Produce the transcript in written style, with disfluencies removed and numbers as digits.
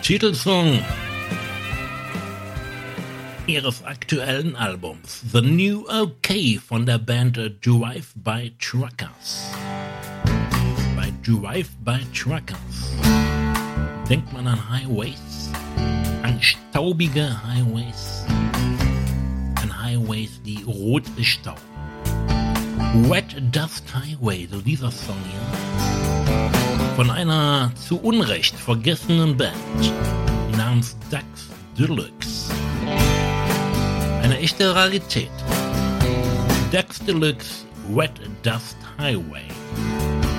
Titelsong ihres aktuellen Albums The New OK von der Band Drive by Truckers. Bei Drive by Truckers denkt man an Highways, an staubige Highways, an Highways, die rot bestauben. Wet Dust Highway, so dieser Song hier, von einer zu Unrecht vergessenen Band namens Dax Deluxe. Eine echte Rarität. Dax Deluxe, Wet Dust Highway.